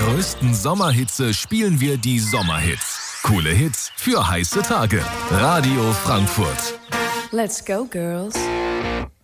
größten Sommerhitze spielen wir die Sommerhits. Coole Hits für heiße Tage. Radio Frankfurt. Let's go, girls.